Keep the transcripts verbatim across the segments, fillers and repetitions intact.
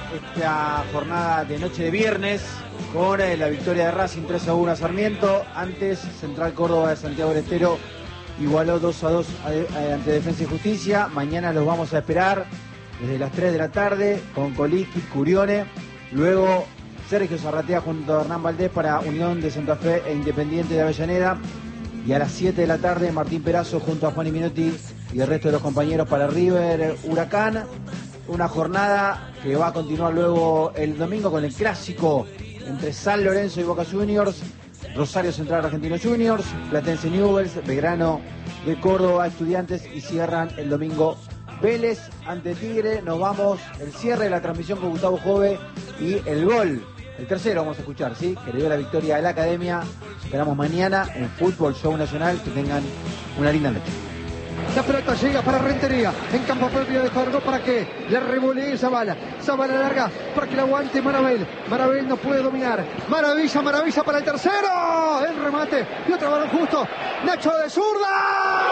esta jornada de noche de viernes con eh, la victoria de Racing tres a uno a Sarmiento. Antes, Central Córdoba de Santiago del Estero igualó dos a dos ante Defensa y Justicia. Mañana los vamos a esperar desde las tres de la tarde con Coliqui, Curione. Luego Sergio Zarratea junto a Hernán Valdés para Unión de Santa Fe e Independiente de Avellaneda. Y a las siete de la tarde Martín Perazo junto a Juan Minotti y el resto de los compañeros para River Huracán. Una jornada que va a continuar luego el domingo con el clásico entre San Lorenzo y Boca Juniors, Rosario Central Argentino Juniors, Platense Newell's, Belgrano de Córdoba Estudiantes, y cierran el domingo Vélez ante Tigre. Nos vamos, el cierre de la transmisión con Gustavo Jove y el gol, el tercero vamos a escuchar, ¿sí? Que le dio la victoria a la Academia. Esperamos mañana en Fútbol Show Nacional. Que tengan una linda noche. La pelota llega para Rentería, en campo propio descargó para que la revolee Zavala, Zavala larga para que la aguante Marabel, Marabel no puede dominar, maravilla, maravilla para el tercero, el remate y otro balón justo, Nacho de zurda.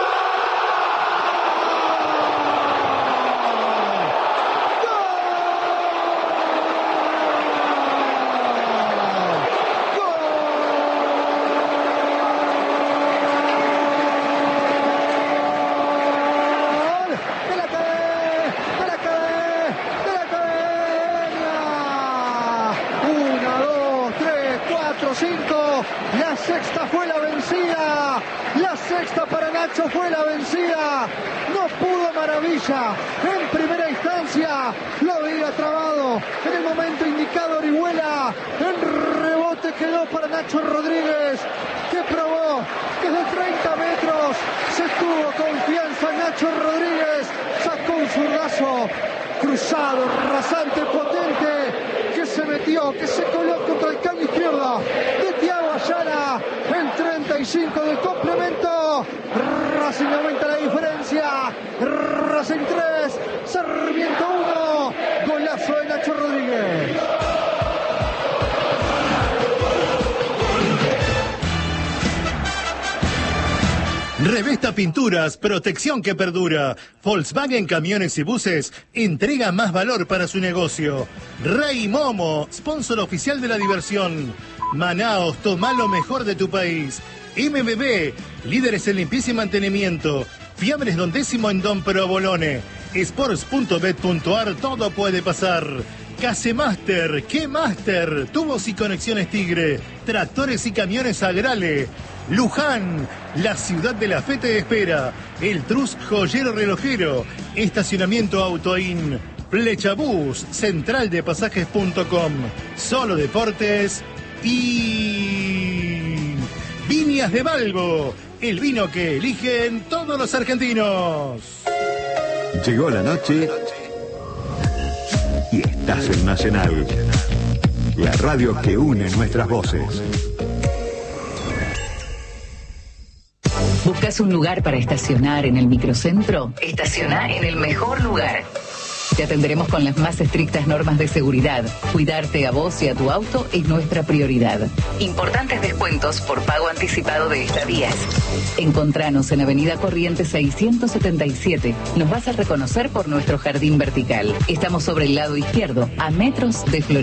cinco, la sexta fue la vencida, la sexta para Nacho fue la vencida, no pudo Maravilla, en primera instancia lo había trabado, en el momento indicado Orihuela, el rebote quedó para Nacho Rodríguez, que probó que de treinta metros se tuvo confianza Nacho Rodríguez, sacó un zurdazo, cruzado, rasante, potente, que se metió, que se coló contra el cambio izquierdo de Thiago Ayala en treinta y cinco del complemento. Racing aumenta la diferencia, Racing tres, Sarmiento uno, golazo de Nacho Rodríguez. Revesta Pinturas, protección que perdura. Volkswagen Camiones y Buses entrega más valor para su negocio. Rey Momo, sponsor oficial de la diversión. Manaos, toma lo mejor de tu país. M B B, líderes en limpieza y mantenimiento. Fiambres Don Décimo en Don Provolone. Sports punto bet punto ar, todo puede pasar. Casemaster, ¿qué Master? Tubos y conexiones Tigre. Tractores y camiones Agrale. Luján, la ciudad de la fe te espera. El Trus Joyero Relojero. Estacionamiento Autoin. Flechabús, central de pasajes punto com. Solo Deportes y Viñas de Valgo, el vino que eligen todos los argentinos. Llegó la noche y estás en Nacional, la radio que une nuestras voces. ¿Buscas un lugar para estacionar en el microcentro? Estaciona en el mejor lugar. Te atenderemos con las más estrictas normas de seguridad. Cuidarte a vos y a tu auto es nuestra prioridad. Importantes descuentos por pago anticipado de estadías. Encontranos en Avenida Corrientes seiscientos setenta y siete. Nos vas a reconocer por nuestro jardín vertical. Estamos sobre el lado izquierdo, a metros de Florida.